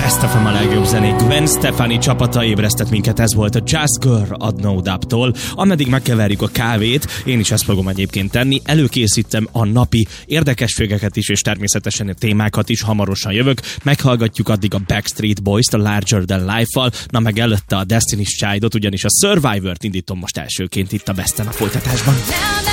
Best FM a legjobb zenék. Gwen Stefani csapata ébresztett minket, ez volt a Just Girl a No Doubt-tól. Ameddig megkeverjük a kávét, én is ezt fogom egyébként tenni. Előkészítem a napi érdekességeket is, és természetesen a témákat is, hamarosan jövök. Meghallgatjuk addig a Backstreet Boys-t, a Larger Than Life-val, na meg előtte a Destiny's Child-ot, ugyanis a Survivor-t indítom most elsőként itt a Besten a folytatásban.